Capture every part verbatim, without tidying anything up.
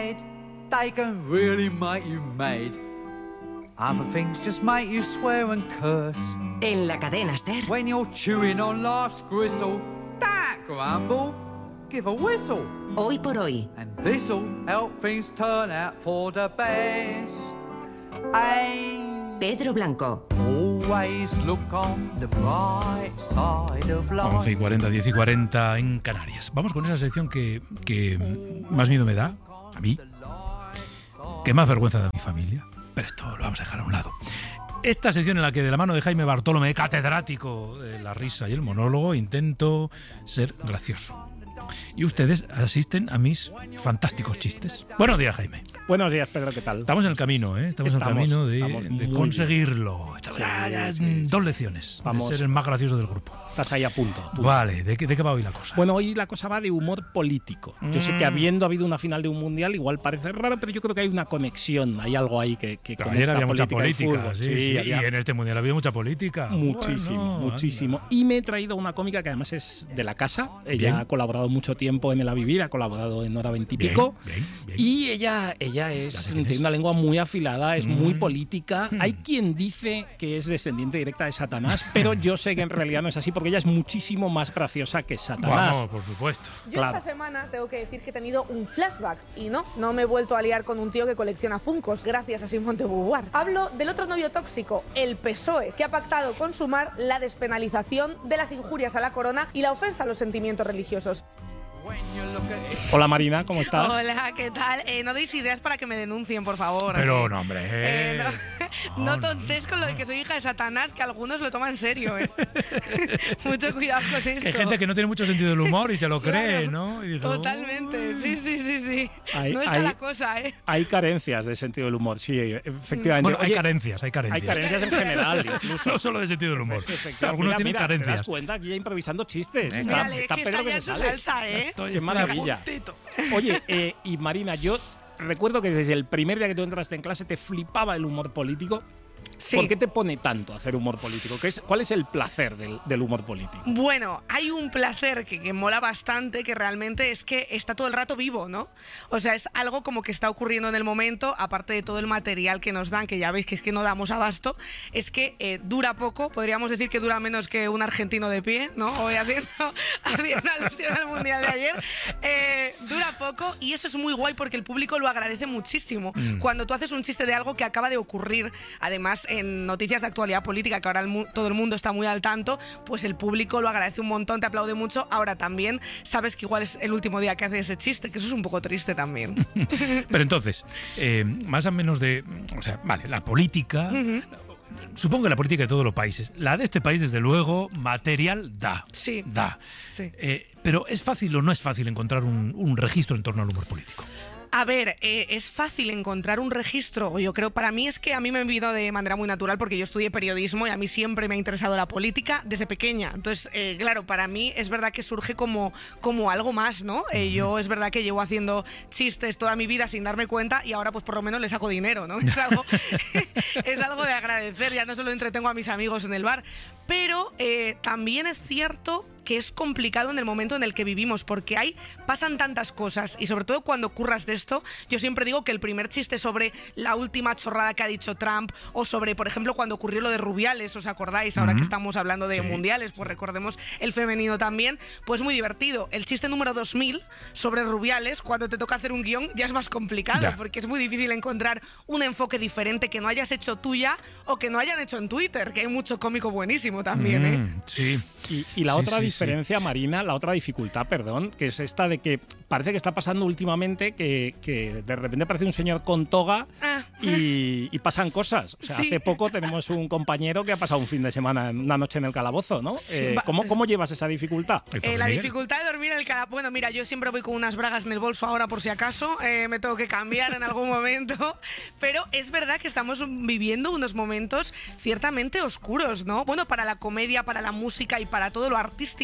side. They can really make you mad. Other things just make you swear and curse. En la cadena SER. When you're chewing on life's gristle, don't grumble, give a whistle. Hoy por hoy. And this'll help things turn out for the best. Ain't Pedro Blanco. always look on the bright side of life. once y cuarenta, diez y cuarenta en Canarias. Vamos con esa sección que, que más miedo me da, a mí, que más vergüenza da a mi familia, pero esto lo vamos a dejar a un lado. Esta sección en la que de la mano de Jaime Bartolomé, catedrático de la risa y el monólogo, intento ser gracioso. Y ustedes asisten a mis fantásticos chistes. Buenos días, Jaime. Buenos días, Pedro, ¿qué tal? Estamos en el camino, ¿eh? Estamos, Estamos, en el camino estamos de, de conseguirlo. Estamos, Sí, ya, ya, sí, sí. Dos lecciones Vamos. de ser el más gracioso del grupo. Estás ahí a punto. a punto. Vale, ¿de qué, ¿de qué va hoy la cosa? Bueno, hoy la cosa va de humor político. Yo sé que Mm. habiendo habido una final de un mundial, igual parece raro, pero yo creo que hay una conexión, hay algo ahí que, que Pero ayer conecta había mucha política y política, fútbol. sí, Sí, sí, había y en este mundial ha habido mucha política. muchísimo, Bueno, muchísimo. anda. Y me he traído una cómica que además es de la casa. Ella Bien. ha colaborado mucho tiempo en El A Vivir, ha colaborado en Hora Bien, veintipico. bien, bien. Y ella, ella es, Ya sé quién tiene es. una lengua muy afilada, es muy Mm. política. Hmm. Hay quien dice que es descendiente directa de Satanás, pero yo sé que en realidad no es así porque ella es muchísimo más graciosa que Satanás. Vamos, por supuesto. Yo Claro. esta semana tengo que decir que he tenido un flashback y no, no me he vuelto a liar con un tío que colecciona Funkos gracias a Simone de Beauvoir. Hablo del otro novio tóxico, el P S O E, que ha pactado con Sumar la despenalización de las injurias a la corona y la ofensa a los sentimientos religiosos. When you look at it, Hola Marina, ¿cómo estás? Hola, ¿qué tal? Eh, no deis ideas para que me denuncien, por favor. Pero Eh, no, hombre. eh, eh. no, no no, tontes con lo de que soy hija de Satanás, que algunos lo toman en serio. Eh. Mucho cuidado con esto. Que hay gente que no tiene mucho sentido del humor y se lo Claro, cree, ¿no? Y dice, Totalmente, "Uy". sí, sí, sí, sí. Hay- no está hay- la cosa, ¿eh? Hay carencias de sentido del humor, sí, efectivamente. Bueno, hay Oye, carencias, hay hay carencias. carencias en general, incluso. No solo de sentido del humor. Efectivamente. Algunos Mira, tienen mira, ¿te das carencias. cuenta? Aquí ya improvisando chistes. Venga. Está, Mírale, está que Pedro está que ya se en su sale. salsa, ¿eh? Estoy, Qué estoy maravilla. a puntito. Oye, eh, y Marina, yo recuerdo que desde el primer día que tú entraste en clase te flipaba el humor político. Sí. ¿Por qué te pone tanto hacer humor político? ¿Qué es, ¿Cuál es el placer del, del humor político? Bueno, hay un placer que, que mola bastante, que realmente es que está todo el rato vivo, ¿no? O sea, es algo como que está ocurriendo en el momento, aparte de todo el material que nos dan, que ya veis que es que no damos abasto, es que eh, dura poco, podríamos decir que dura menos que un argentino de pie, ¿no? Hoy haciendo, haciendo alusión al Mundial de ayer. Eh, dura poco y eso es muy guay porque el público lo agradece muchísimo. Mm. Cuando tú haces un chiste de algo que acaba de ocurrir, además en noticias de actualidad política, que ahora el mu- todo el mundo está muy al tanto, pues el público lo agradece un montón, te aplaude mucho. Ahora también sabes que igual es el último día que hace ese chiste, que eso es un poco triste también. Pero entonces, eh, más o menos de. O sea, vale, la política. Ujú. Supongo que la política de todos los países. La de este país, desde luego, material da. Sí. Da. Sí. Eh, pero ¿es fácil o no es fácil encontrar un, un registro en torno al humor político? A ver, eh, es fácil encontrar un registro. Yo creo, para mí es que a mí me vino de manera muy natural porque yo estudié periodismo y a mí siempre me ha interesado la política desde pequeña. Entonces, eh, claro, para mí es verdad que surge como, como algo más, ¿no? Eh, yo es verdad que llevo haciendo chistes toda mi vida sin darme cuenta y ahora pues por lo menos les saco dinero, ¿no? Es algo, es algo de agradecer, ya no solo entretengo a mis amigos en el bar, pero eh, también es cierto que es complicado en el momento en el que vivimos, porque hay, pasan tantas cosas, y sobre todo cuando curras de esto, yo siempre digo que el primer chiste sobre la última chorrada que ha dicho Trump, o sobre, por ejemplo, cuando ocurrió lo de Rubiales, ¿os acordáis? Ahora Ujú. que estamos hablando de Sí, mundiales, pues recordemos el femenino también, pues muy divertido. El chiste número dos mil sobre Rubiales, cuando te toca hacer un guión, ya es más complicado, Ya. porque es muy difícil encontrar un enfoque diferente que no hayas hecho tuya, o que no hayan hecho en Twitter, que hay mucho cómico buenísimo también, ¿eh? Mm, sí. Y, y la Sí, otra sí, diferencia, Marina, la otra dificultad, perdón, que es esta de que parece que está pasando últimamente que, que de repente aparece un señor con toga Ah. y, y pasan cosas. O sea, Sí. hace poco tenemos un compañero que ha pasado un fin de semana, una noche en el calabozo, ¿no? Sí, Eh, va- ¿cómo, ¿Cómo llevas esa dificultad? Eh, la dificultad de dormir en el calabozo. Bueno, mira, yo siempre voy con unas bragas en el bolso ahora por si acaso. eh, me tengo que cambiar en algún momento. Pero es verdad que estamos viviendo unos momentos ciertamente oscuros, ¿no? Bueno, para la comedia, para la música y para todo lo artístico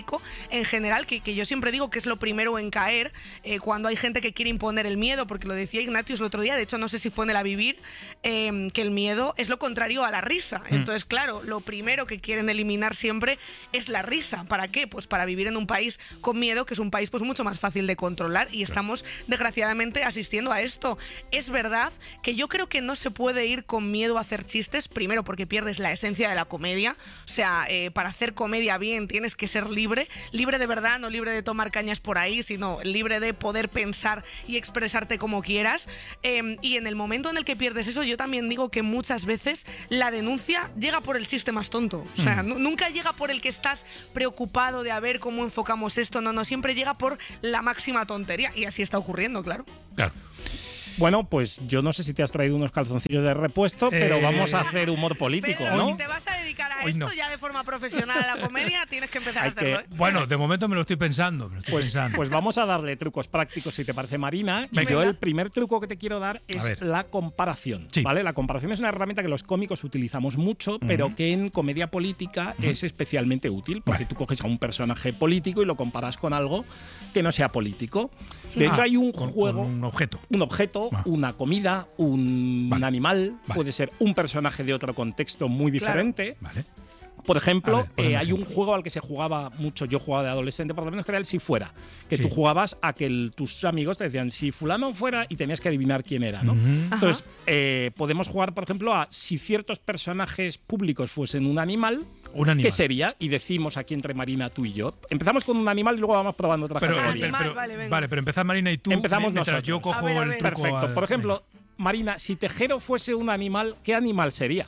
político en general, que, que yo siempre digo que es lo primero en caer eh, cuando hay gente que quiere imponer el miedo, porque lo decía Ignatius el otro día, de hecho no sé si fue en el A Vivir, eh, que el miedo es lo contrario a la risa. Mm. Entonces, claro, lo primero que quieren eliminar siempre es la risa. ¿Para qué? Pues para vivir en un país con miedo, que es un país pues mucho más fácil de controlar, y estamos desgraciadamente asistiendo a esto. Es verdad que yo creo que no se puede ir con miedo a hacer chistes, primero porque pierdes la esencia de la comedia, o sea, eh, para hacer comedia bien tienes que ser libre, libre de verdad, no libre de tomar cañas por ahí, sino libre de poder pensar y expresarte como quieras, eh, y en el momento en el que pierdes eso, yo también digo que muchas veces la denuncia llega por el chiste más tonto, o sea, mm. nunca llega por el que estás preocupado de a ver cómo enfocamos esto, no, no, siempre llega por la máxima tontería, y así está ocurriendo, claro. Claro. Bueno, pues yo no sé si te has traído unos calzoncillos de repuesto, eh... pero vamos a hacer humor político, pero ¿no? si te vas a dedicar a Hoy esto no. ya de forma profesional a la comedia, tienes que empezar Hay a hacerlo. que... ¿eh? Bueno, de momento me lo estoy pensando. Me lo estoy pues, pensando. pues vamos a darle trucos prácticos, si te parece, Marina. Y Venga. yo el primer truco que te quiero dar es la comparación. Sí. ¿Vale? La comparación es una herramienta que los cómicos utilizamos mucho, uh-huh. pero que en comedia política uh-huh. es especialmente útil, porque vale. tú coges a un personaje político y lo comparas con algo que no sea político. De ah, hecho, hay un con, juego... Con un objeto. Un objeto, ah. una comida, un vale. animal, vale. puede ser un personaje de otro contexto muy diferente. Claro. Vale. Por ejemplo, ver, eh, hay un juego al que se jugaba mucho, yo jugaba de adolescente, por lo menos que era el Si Fuera, que sí. tú jugabas a que el, tus amigos te decían si fulano fuera y tenías que adivinar quién era, ¿no? Uh-huh. Entonces, eh, podemos jugar, por ejemplo, a si ciertos personajes públicos fuesen un animal, un animal. ¿qué sería? Y decimos aquí entre Marina, tú y yo. Empezamos con un animal y luego vamos probando otra pero, categoría. Pero, pero, vale, vale, pero empezad Marina y tú. Empezamos mientras nosotros. yo cojo a ver, a ver. el truco. Perfecto. Al... Por ejemplo, Marina, si Tejero fuese un animal, ¿qué animal sería?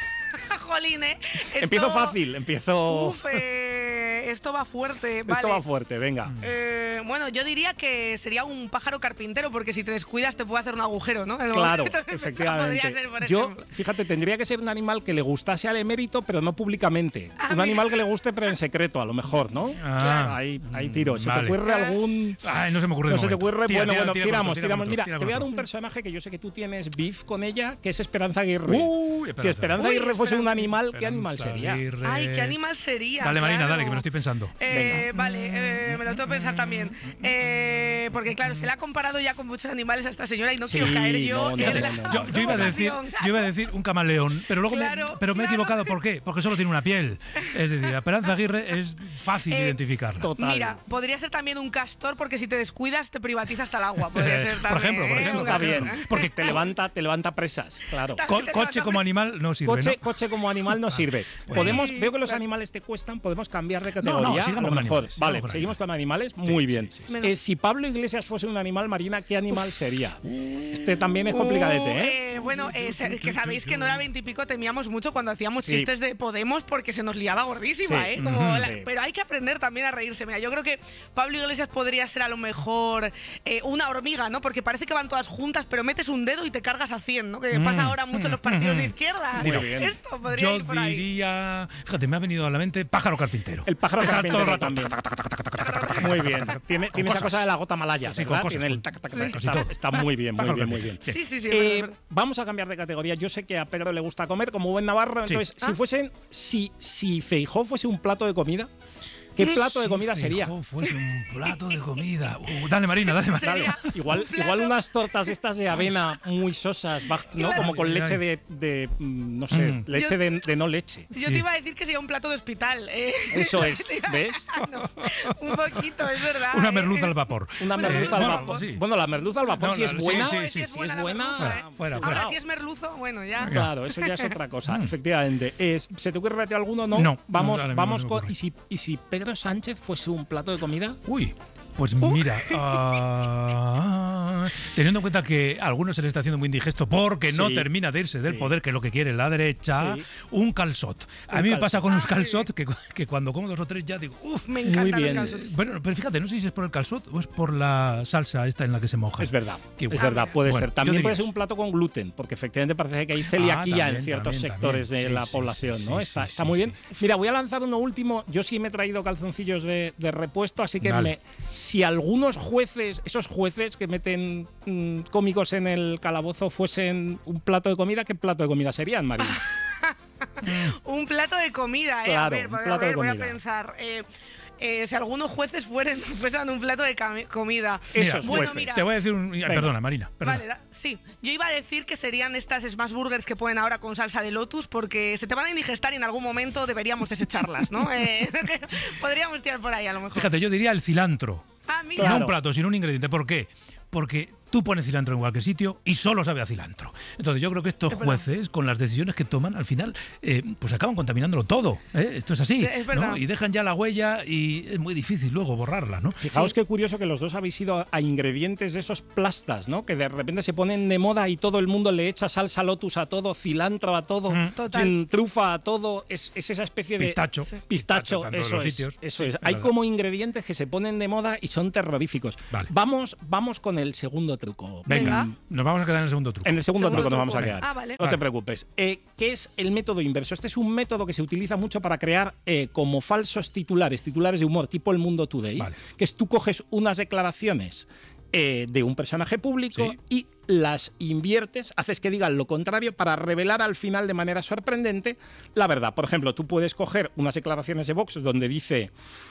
Jolín, ¿eh? Esto... Empiezo fácil, empiezo... Uf, eh, esto va fuerte, vale. Esto va fuerte, venga. Eh, bueno, yo diría que sería un pájaro carpintero, porque si te descuidas te puede hacer un agujero, ¿no? El claro, momento, efectivamente. ser, por yo, ejemplo. fíjate, tendría que ser un animal que le gustase al emérito, pero no públicamente. Ah, un mira. animal que le guste, pero en secreto, a lo mejor, ¿no? Ah, claro. Ahí, ahí tiro. ¿Se vale. te ocurre algún...? Ay, no se me ocurre No de se te momento. ocurre... Tira, bueno, tira, bueno, tira, tiramos, tira, tiramos. tira, Mira, tira, te voy a dar tira, un personaje que yo sé que tú tienes beef con ella, que es Esperanza Aguirre. Uy, si Esperanza Uy, Aguirre fuese un Esperanza. animal, ¿qué animal sería? Aguirre. Ay, ¿qué animal sería? Dale, Marina, claro. dale, que me lo estoy pensando. Eh, vale, eh, me lo tengo que pensar también. Eh, porque claro, se le ha comparado ya con muchos animales a esta señora y no Sí, quiero caer yo no, no, en no, la no. Yo, yo iba a decir, yo iba a decir un camaleón, pero luego Claro, me, pero me he claro. equivocado. ¿Por qué? Porque solo tiene una piel. Es decir, Esperanza Aguirre es fácil Eh, identificarla. Total. Mira, podría ser también un castor, porque si te descuidas te privatiza hasta el agua. Podría ser Por también, ejemplo, por ¿eh? ejemplo, Un Está castor. bien, porque te levanta, te levanta presas, claro. Co- te coche levanta como animal no sirve, Coche, ¿no? coche como animal no sirve. bueno. Podemos, Sí, veo que los claro. animales te cuestan, podemos cambiar de No, categoría. no, a sigamos lo con mejor. animales, Vale, sigamos con seguimos con animales. Sí, Muy sí, bien. sí, sí, sí. Eh, si Pablo Iglesias fuese un animal, Marina, ¿qué animal sería? Este también es complicadete, Uh, ¿eh? eh, bueno, eh, se- que sabéis que no era veintipico, temíamos mucho cuando hacíamos Sí. chistes de Podemos, porque se nos liaba gordísima, Sí. ¿eh? Como Ujú. la- Sí. Pero hay que aprender también a reírse. Mira, yo creo que Pablo Iglesias podría ser a lo mejor eh, una hormiga, ¿no? Porque parece que van todas juntas, pero metes un dedo y te cargas a cien, ¿no? Que Mm. pasa ahora mucho en los partidos de izquierda. Muy bien. Esto podría Yo ir por ahí. diría, fíjate, me ha venido a la mente pájaro carpintero. El pájaro Está todo el carpintero rato. también. Muy bien. Tiene, tiene esa cosas. cosa de la gota malaya, Sí, con ¿verdad? cosas, Tiene el con- tac, tac, sí. tac. Casi Está, todo. está muy bien, muy Pájaro bien, muy carpintero. bien. Sí, sí, sí. Eh, es verdad, es verdad. vamos a cambiar de categoría. Yo sé que a Pedro le gusta comer como buen navarro. Sí. Entonces, Ah. si fuesen, si, si Feijóo fuese un plato de comida, ¿qué plato de Si comida sería? Feijóo fuese un plato de comida. Uh, dale, Marina, dale, Marina. Sería Igual, un plato- igual unas tortas estas de avena muy sosas, baj- ¿no? Claro. Como con Ay, leche ay. de, de, mm, no sé, Mm. leche Yo- de, de no leche. Yo Sí. te iba a decir que sería un plato de hospital. eh. Eso es, ¿ves? No, un poquito, es verdad. Una eh. merluza al vapor. Una Una merluza al merluza. vapor. Sí. Bueno, la merluza al vapor No, si es la- sí, buena. sí, No, sí. si es Si buena es la buena, merluza, ¿eh? fuera, Ahora, fuera. si es merluzo, bueno, ya. Claro, eso ya es otra cosa, Mm. efectivamente. Eh, ¿Se te ocurre a ti alguno? No. No, Vamos, no, dale, vamos no se me con. ocurre. ¿Y si, ¿Y si Pedro Sánchez fuese un plato de comida? Uy, pues mira, ah, teniendo en cuenta que a algunos se le está haciendo muy indigesto porque no Sí. termina de irse del Sí. poder, que es lo que quiere la derecha, Sí. un calçot. A Un mí me pasa calçot. con los Ay. calçot que, que cuando como dos o tres ya digo, uff. Me encantan los bien. calzones. Bueno, pero fíjate, no sé si es por el calçot o es por la salsa esta en la que se moja. Es verdad, Qué es bueno. verdad, puede Bueno, ser. yo También diría puede ser eso. un plato con gluten, porque efectivamente parece que hay celiaquía Ah, en también, ciertos también, sectores también. de Sí, la sí, población, sí, ¿no? sí, está sí, está sí, muy sí. bien. Mira, voy a lanzar uno último. Yo sí me he traído calzoncillos de, de repuesto, así que Dale. me, si algunos jueces, esos jueces que meten mm, cómicos en el calabozo fuesen un plato de comida, ¿qué plato de comida serían, Marina? Un plato de comida, ¿eh? Claro, a ver, un a plato ver, de voy a comida. pensar. Eh, eh, si algunos jueces fueran, fuesen un plato de comida. Mira, Esos bueno, jueces. mira. Te voy a decir un... Perdona, Marina. Perdona. Vale, da, sí. Yo iba a decir que serían estas smash burgers que ponen ahora con salsa de lotus, porque se te van a indigestar y en algún momento deberíamos desecharlas, ¿no? eh, podríamos tirar por ahí a lo mejor. Fíjate, yo diría el cilantro. Ah, mira. No un plato, sino un ingrediente. ¿Por qué? Porque tú pones cilantro en cualquier sitio y solo sabe a cilantro. Entonces yo creo que estos jueces, con las decisiones que toman, al final, eh, pues acaban contaminándolo todo. ¿eh? Esto es así. Es verdad. ¿no? Y dejan ya la huella y es muy difícil luego borrarla, ¿no? Fijaos Sí. qué curioso que los dos habéis ido a, a ingredientes de esos plastas, ¿no? Que de repente se ponen de moda y todo el mundo le echa salsa lotus a todo, cilantro a todo, Mm. Total. mm, trufa a todo. Es, es esa especie de Pistacho. Sí. pistacho. tanto en Eso los es. sitios. Eso Sí, es. es Hay verdad. como ingredientes que se ponen de moda y son terroríficos. Vale. Vamos, vamos con el segundo truco. Venga, Venga. nos vamos a quedar en el segundo truco. En el segundo, Segundo truco nos vamos a truco. quedar. Ah, vale. No Vale. te preocupes. Eh, ¿Qué es el método inverso? Este es un método que se utiliza mucho para crear eh, como falsos titulares, titulares de humor, tipo el Mundo Today, Vale. que es tú coges unas declaraciones eh, de un personaje público Sí. y las inviertes, haces que digan lo contrario para revelar al final de manera sorprendente la verdad. Por ejemplo, tú puedes coger unas declaraciones de Vox donde dice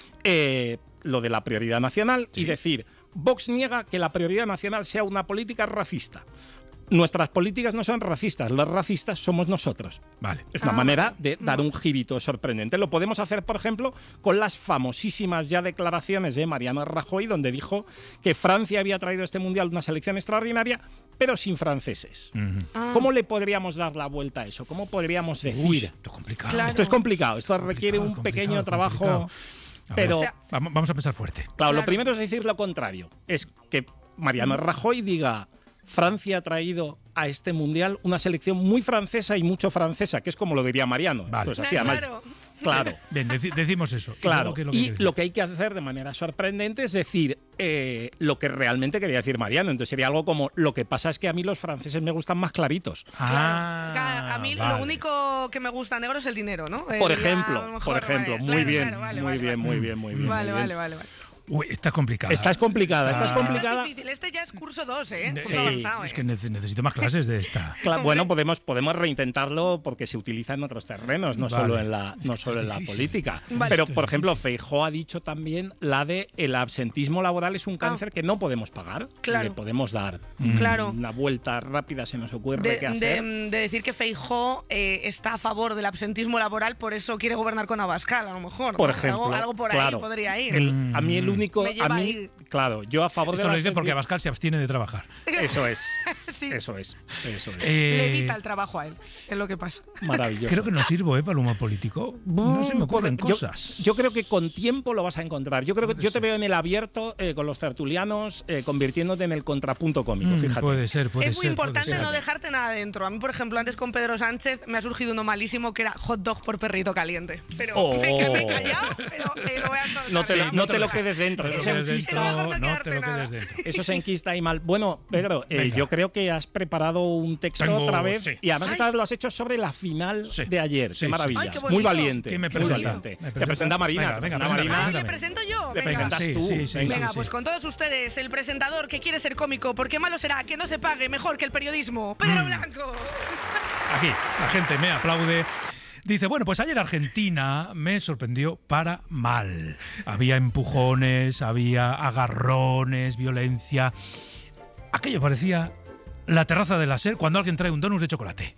eh, lo de la prioridad nacional Sí. y decir, Vox niega que la prioridad nacional sea una política racista. Nuestras políticas no son racistas, los racistas somos nosotros. Vale. Es una Ah, manera de dar no. un girito sorprendente. Lo podemos hacer, por ejemplo, con las famosísimas ya declaraciones de Mariano Rajoy, donde dijo que Francia había traído a este mundial una selección extraordinaria, pero sin franceses. Ujú. Ah. ¿Cómo le podríamos dar la vuelta a eso? ¿Cómo podríamos decir? Uy, esto es complicado. Claro. Esto es complicado, esto Complicado, requiere un complicado, pequeño trabajo. complicado. A ver, Pero, O sea, vamos, vamos a pensar fuerte. claro, lo Claro. primero es decir lo contrario. Es que Mariano Rajoy diga, Francia ha traído a este mundial una selección muy francesa y mucho francesa, que es como lo diría Mariano. Vale. Esto es así, además- Claro. Claro. Bien, deci- decimos eso. ¿Y Claro, luego qué es lo que y hay que decir? lo que hay que hacer de manera sorprendente es decir eh, lo que realmente quería decir Mariano. Entonces sería algo como, lo que pasa es que a mí los franceses me gustan más claritos. Ah, Claro. A mí vale. lo único que me gusta negro es el dinero, ¿no? Por Eh, ya, ejemplo, a lo mejor, por ejemplo, vale, muy claro, bien, claro, vale, muy vale, bien, vale. muy bien, muy bien. Vale, muy vale, bien. vale, vale. Uy, está complicada. Esta es complicada, esta es Ah. complicada. Es difícil, este ya es curso dos, ¿eh? Ne- Curso Sí, avanzado, Es ¿eh? que nece- necesito más clases de esta. Claro, bueno, podemos, podemos reintentarlo porque se utiliza en otros terrenos, no Vale. solo en la, no Es que solo esto en la es difícil. política. Vale. Pero, Esto es por ejemplo, difícil. Feijóo ha dicho también la de el absentismo laboral es un cáncer que no podemos pagar. Claro. Le podemos dar Mm. Claro. una vuelta rápida, se nos ocurre De, qué hacer. de- de decir que Feijóo eh, está a favor del absentismo laboral, por eso quiere gobernar con Abascal, a lo mejor. ¿no? Por ejemplo, Algo, algo por claro. ahí podría ir. El- a mí el único, Me lleva a mí, ahí. claro, yo a favor Esto de lo la dice porque absentismo- Abascal se abstiene de trabajar. Eso es, Sí. eso es, eso es. Eh, Le evita el trabajo a él, es lo que pasa. Maravilloso. creo que no sirvo ¿eh? para el humor político. No se me ocurren Yo- cosas. Yo, creo que con tiempo lo vas a encontrar. Yo creo que Puede yo te ser. veo en el abierto eh, con los tertulianos eh, convirtiéndote en el contrapunto cómico, Mm, fíjate. puede ser, puede es muy ser. importante puede ser. no dejarte nada dentro. A mí, por ejemplo, antes con Pedro Sánchez me ha surgido uno malísimo que era hot dog por perrito caliente. Pero Oh. me, que me he callado, pero eh, lo voy a soltar. No te, lo- Sí, no no te te lo lo- quedes dentro. No Eso te se lo quedes enquista, mejor no dentro, no quedarte te lo nada. quedes dentro. eso se enquista ahí mal. Bueno, Pedro, eh, Venga. yo creo que has preparado un texto Tengo- otra vez sí. y además Ay. esta vez lo has hecho sobre la final Sí. de ayer. Sí, Qué maravilla. sí. Ay, qué Muy bonito. valiente. ¿Quién me muy presenta? valiente. ¿Me Te presenta? presenta Marina. Venga, te venga, presenta preséntame, Marina. Ay, le preséntame. presento yo. Le Venga. presentas Sí, tú. sí, sí, Venga. Venga, sí, pues sí. con todos ustedes, el presentador que quiere ser cómico, porque malo será que no se pague mejor que el periodismo. Pedro Mm. Blanco. Aquí, la gente me aplaude. Dice, bueno, pues ayer Argentina me sorprendió para mal. Había empujones, había agarrones, violencia. Aquello parecía la terraza de la SER cuando alguien trae un donus de chocolate.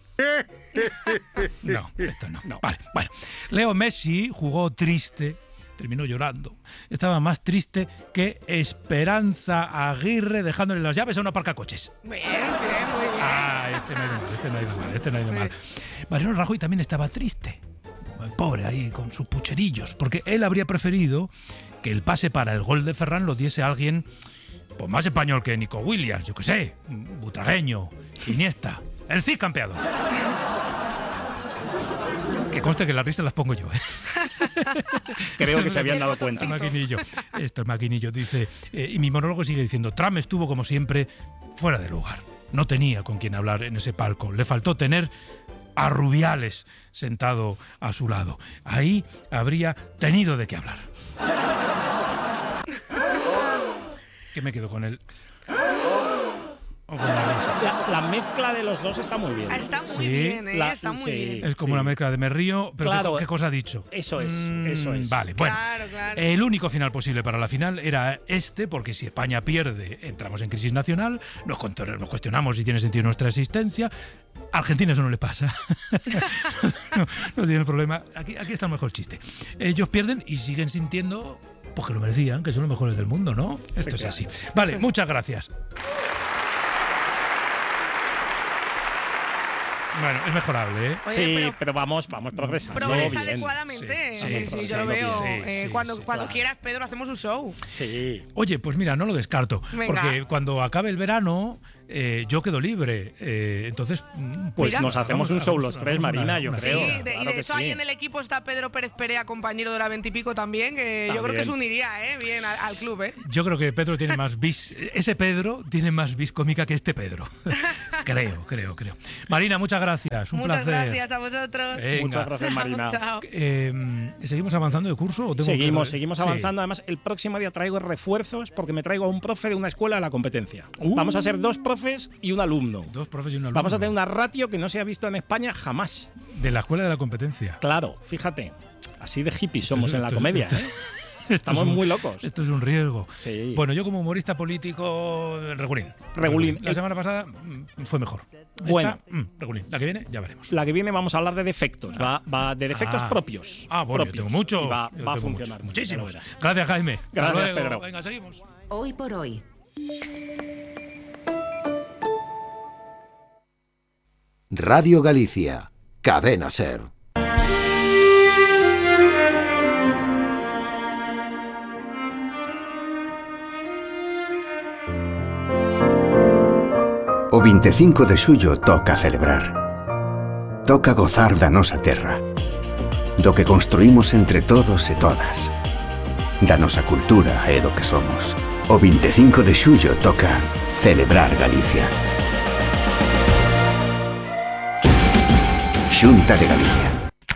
No, esto no. No. Vale, bueno. Leo Messi jugó triste, terminó llorando. Estaba más triste que Esperanza Aguirre dejándole las llaves a una aparcacoches. Bien, bien, muy bien. Ah, este no ha ido mal, este no ha ido mal, este no ha ido mal. Mariano Rajoy también estaba triste, pobre ahí con sus pucherillos, porque él habría preferido que el pase para el gol de Ferran lo diese alguien pues, más español que Nico Williams, yo qué sé, Butragueño, Iniesta, el Cid campeado. Que conste que las risas las pongo yo, ¿eh? Creo que se habían dado El cuenta. Maquinillo. Esto es Maquinillo. Dice, eh, y mi monólogo sigue diciendo, Trump estuvo como siempre fuera de lugar. No tenía con quién hablar en ese palco. Le faltó tener a Rubiales sentado a su lado. Ahí habría tenido de qué hablar. ¿Qué me quedo con él? O con la risa. La, la mezcla de los dos está muy bien. Está muy Sí. bien, ¿eh? La- está muy sí. bien. Es como Sí. una mezcla de me río, pero Claro. ¿qué, qué cosa ha dicho? Eso es, Mm, eso es. Vale, bueno. Claro, claro. El único final posible para la final era este, porque si España pierde, entramos en crisis nacional, nos, contor- nos cuestionamos si tiene sentido nuestra existencia. A Argentina eso no le pasa. no, no tiene problema. Aquí, aquí está el mejor chiste. Ellos pierden y siguen sintiendo pues que lo merecían, que son los mejores del mundo, ¿no? Esto es así. Vale, muchas gracias. Bueno, es mejorable, ¿eh? Oye, Sí, pero pero, vamos, vamos progresando. progresa bien. adecuadamente. Sí, Sí, sí, sí, sí, yo lo sí, veo. sí, eh, sí, cuando sí, cuando claro. quieras, Pedro, hacemos un show. Sí. Oye, pues mira, no lo descarto. Venga. Porque cuando acabe el verano, eh, yo quedo libre. Eh, entonces, mm, Pues Mira. nos hacemos un show los tres, hagamos una- Marina, yo una creo. Sí, cita. de- y Claro de que hecho sí. ahí en el equipo está Pedro Pérez Perea, compañero de la veintipico también, que yo creo que También. se uniría, ¿eh? Bien al, al club, ¿eh? Yo creo que Pedro tiene más bis. Ese Pedro tiene más bis cómica que este Pedro. creo, creo, creo. Marina, muchas gracias. Un Muchas placer. gracias a vosotros. Venga. Muchas gracias, Marina. Chao. Eh, ¿Seguimos avanzando de curso? ¿O tengo que- Seguimos, seguimos Sí. avanzando. Además, el próximo día traigo refuerzos porque me traigo a un profe de una escuela a la competencia. Uh. Vamos a ser dos profes y un alumno. Dos profes y un alumno. Vamos a tener una ratio que no se ha visto en España jamás. De la escuela de la competencia. Claro, fíjate. Así de hippies somos Esto es- en la esto es- comedia, esto- ¿eh? Esto Estamos es un- muy locos. Esto es un riesgo. Sí. Bueno, yo como humorista político, regulín. Regulín. La semana pasada mm, fue mejor. Bueno. Esta, mm, regulín. La que viene, ya veremos. La que viene vamos a hablar de defectos. Va, va de defectos Ah. propios. Ah, bueno, yo propios. tengo muchos. Y Va, Yo va a tengo funcionar. muchos. muy bien, ya lo Muchísimos. verás. Gracias, Jaime. Hasta Gracias, luego. Pedro. Venga, seguimos. Hoy por hoy. Radio Galicia, Cadena Ser. O vinte e cinco de xullo toca celebrar. Toca gozar da nosa terra. Do que construímos entre todos e todas. Da nosa cultura e do que somos. O vinte e cinco de xullo toca celebrar Galicia. Xunta de Galicia.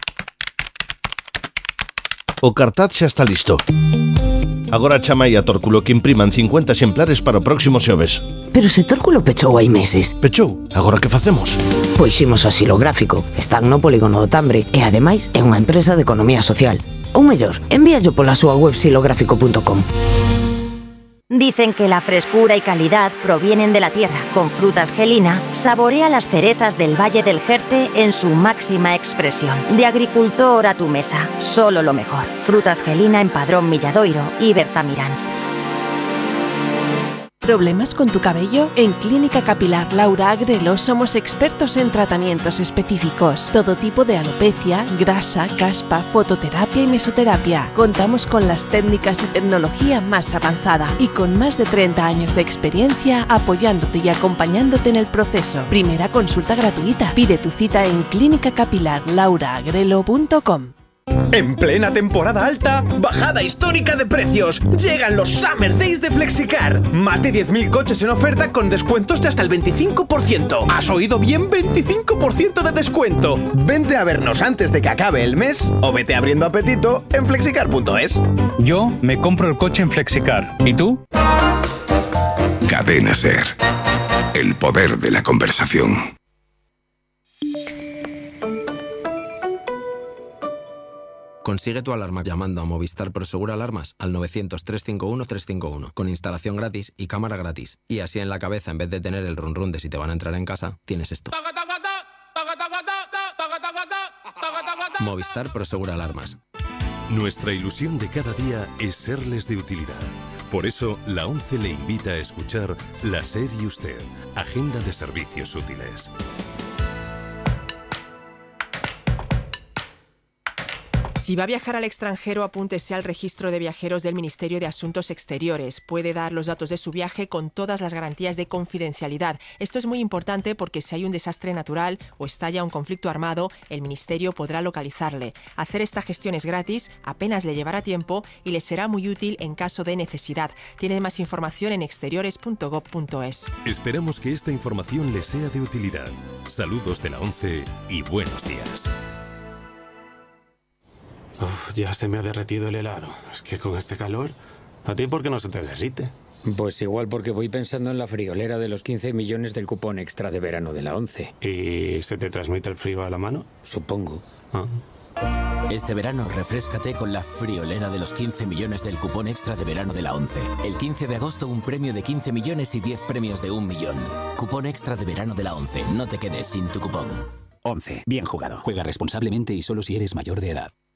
O cartaz xa está listo. Agora chamai a Tórculo que impriman cincuenta exemplares para o próximo xoves. Pero se Tórculo pechou hai meses. Pechou, agora que facemos? Pois ximos a Xilográfico. Están no polígono do Tambre e ademais é unha empresa de economía social. Ou mellor, envíallo pola súa web xilográfico punto com. Dicen que la frescura y calidad provienen de la tierra. Con Frutas Gelina, saborea las cerezas del Valle del Jerte en su máxima expresión. De agricultor a tu mesa, solo lo mejor. Frutas Gelina en Padrón Milladoiro y Bertamiráns. ¿Problemas con tu cabello? En Clínica Capilar Laura Agrelo somos expertos en tratamientos específicos. Todo tipo de alopecia, grasa, caspa, fototerapia y mesoterapia. Contamos con las técnicas y tecnología más avanzada y con más de treinta años de experiencia apoyándote y acompañándote en el proceso. Primera consulta gratuita. Pide tu cita en clínica capilar laura agrelo punto com. En plena temporada alta, bajada histórica de precios. Llegan los Summer Days de Flexicar. Más de diez mil coches en oferta con descuentos de hasta el veinticinco por ciento. ¿Has oído bien? veinticinco por ciento de descuento. Vente a vernos antes de que acabe el mes o vete abriendo apetito en flexicar punto es. Yo me compro el coche en Flexicar. ¿Y tú? Cadena Ser. El poder de la conversación. Consigue tu alarma llamando a Movistar Prosegur Alarmas al novecientos, trescientos cincuenta y uno, trescientos cincuenta y uno con instalación gratis y cámara gratis. Y así en la cabeza, en vez de tener el run run de si te van a entrar en casa, tienes esto. Movistar Prosegur Alarmas. Nuestra ilusión de cada día es serles de utilidad. Por eso, la ONCE le invita a escuchar La SER y Usted, Agenda de Servicios Útiles. Si va a viajar al extranjero, apúntese al registro de viajeros del Ministerio de Asuntos Exteriores. Puede dar los datos de su viaje con todas las garantías de confidencialidad. Esto es muy importante porque si hay un desastre natural o estalla un conflicto armado, el Ministerio podrá localizarle. Hacer esta gestión es gratis, apenas le llevará tiempo y le será muy útil en caso de necesidad. Tiene más información en exteriores punto gob punto es. Esperamos que esta información le sea de utilidad. Saludos de la ONCE y buenos días. Uf, ya se me ha derretido el helado. Es que con este calor... ¿A ti por qué no se te derrite? Pues igual porque voy pensando en la friolera de los quince millones del cupón extra de verano de la ONCE. ¿Y se te transmite el frío a la mano? Supongo. Ah. Este verano refréscate con la friolera de los quince millones del cupón extra de verano de la ONCE. El quince de agosto un premio de quince millones y diez premios de un millón. Cupón extra de verano de la ONCE. No te quedes sin tu cupón. ONCE. Bien jugado. Juega responsablemente y solo si eres mayor de edad.